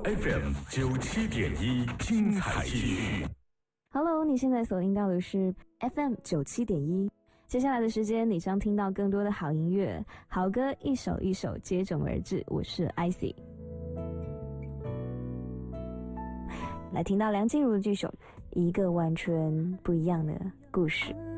FM 97.1，精彩继续。 Hello， 你现在所听到的是 FM 97.1。接下来的时间，你将听到更多的好音乐、好歌，一首一首接踵而至。我是 IC， 来听到梁静茹的这首《一个完全不一样的故事》。